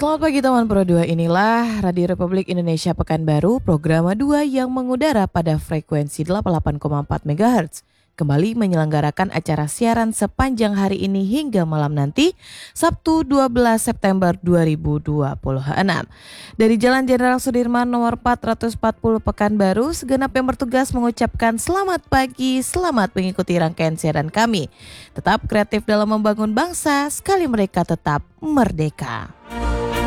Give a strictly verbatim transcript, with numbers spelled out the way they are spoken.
Selamat pagi teman Pro dua, inilah Radio Republik Indonesia Pekanbaru, program dua yang mengudara pada frekuensi delapan puluh delapan koma empat megahertz. Kembali menyelenggarakan acara siaran sepanjang hari ini hingga malam nanti, Sabtu dua belas September dua ribu dua puluh enam. Dari Jalan Jenderal Sudirman nomor empat ratus empat puluh Pekanbaru, segenap yang bertugas mengucapkan selamat pagi, selamat mengikuti rangkaian siaran kami. Tetap kreatif dalam membangun bangsa, sekali mereka tetap merdeka.